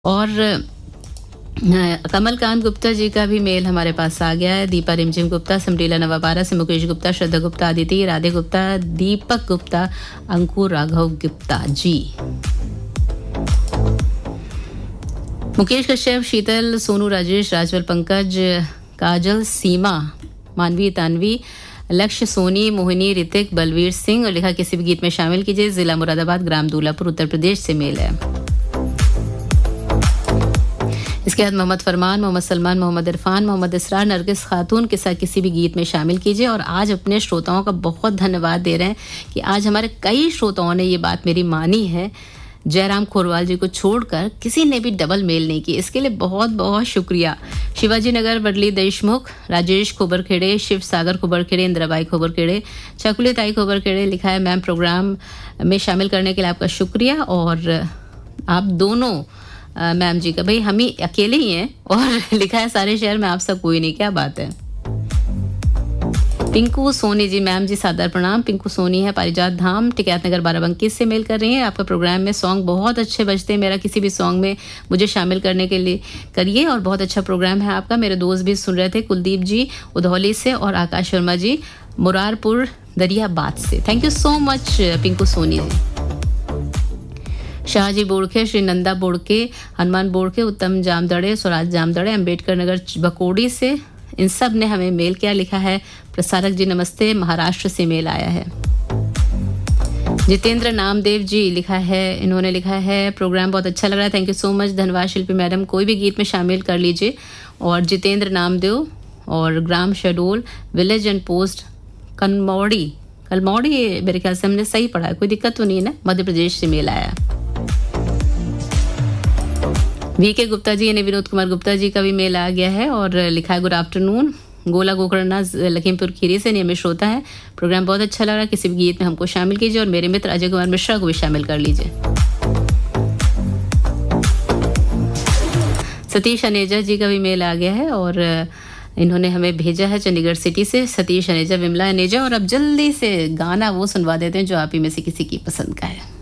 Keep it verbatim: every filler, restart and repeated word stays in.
और अ, कमलकांत गुप्ता जी का भी मेल हमारे पास आ गया है। दीपा रिमझिम गुप्ता, समरीला नवापारा से मुकेश गुप्ता, श्रद्धा गुप्ता, अदिति, राधे गुप्ता, दीपक गुप्ता, अंकुर राघव गुप्ता जी, मुकेश कश्यप, शीतल, सोनू, राजेश, राजवल, पंकज, काजल, सीमा, मानवी, तानवी, लक्ष्य, सोनी, मोहिनी, ऋतिक, बलवीर सिंह और लिखा किसी भी गीत में शामिल कीजिए। जिला मुरादाबाद, ग्राम दूलापुर, उत्तर प्रदेश से मेल है। इसके बाद मोहम्मद फरमान, मोहम्मद सलमान, मोहम्मद इरफान, मोहम्मद इसरार, नरगिस खातून के साथ किसी भी गीत में शामिल कीजिए। और आज अपने श्रोताओं का बहुत धन्यवाद दे रहे हैं कि आज हमारे कई श्रोताओं ने ये बात मेरी मानी है, जयराम खोरवाल जी को छोड़कर किसी ने भी डबल मेल नहीं की। इसके लिए बहुत बहुत शुक्रिया। शिवाजी नगर, वडली देशमुख, राजेश खोबरखेड़े, शिव सागर खोबरखेड़े, इंदिराबाई खोबरखेड़े, चकुली ताई खोबरखेड़े लिखा है, मैम प्रोग्राम में शामिल करने के लिए आपका शुक्रिया। और आप दोनों मैम जी का, भाई हम ही अकेले ही हैं और लिखा है सारे शहर में आप सब कोई नहीं, क्या बात है। पिंकू सोनी जी, मैम जी सादर प्रणाम। पिंकू सोनी है पारिजात धाम, टिकैत नगर, बाराबंकी से मेल कर रही हैं। आपका प्रोग्राम में सॉन्ग बहुत अच्छे बजते हैं, मेरा किसी भी सॉन्ग में मुझे शामिल करने के लिए करिए। और बहुत अच्छा प्रोग्राम है आपका। मेरे दोस्त भी सुन रहे थे, कुलदीप जी उधौली से और आकाश शर्मा जी मुरारपुर दरियाबाद से। Thank you so much Pinku Soni ji. Shahaji Bodke, Shri Nanda Bodke, Hanuman Bodke, उत्तम जामदड़े, स्वराज जामदड़े, अंबेडकर नगर बकोड़ी से, इन सब ने हमें मेल किया। लिखा है प्रसारक जी नमस्ते, महाराष्ट्र से मेल आया है। जितेंद्र नामदेव जी लिखा है, इन्होंने लिखा है प्रोग्राम बहुत अच्छा लग रहा है, थैंक यू सो मच, धन्यवाद शिल्पी मैडम, कोई भी गीत में शामिल कर लीजिए। और जितेंद्र नामदेव और ग्राम शेडोल, विलेज एंड पोस्ट, कलमौड़ी, कलमौड़ी मेरे ख्याल से हमने सही पढ़ा है, कोई दिक्कत तो नहीं है ना, मध्य प्रदेश से मेल आया। वी के गुप्ता जी यानी विनोद कुमार गुप्ता जी का भी मेल आ गया है और लिखा है गुड आफ्टरनून, गोला गोकर्णा लखीमपुर खीरी से नियमित श्रोता है, प्रोग्राम बहुत अच्छा लगा, किसी भी गीत में हमको शामिल कीजिए और मेरे मित्र अजय कुमार मिश्रा को भी शामिल कर लीजिए। सतीश अनेजा जी का भी मेल आ गया है और इन्होंने हमें भेजा है चंडीगढ़ सिटी से। सतीश अनेजा, विमला अनेजा। और अब जल्दी से गाना वो सुनवा देते हैं जो आप ही में से किसी की पसंद का है।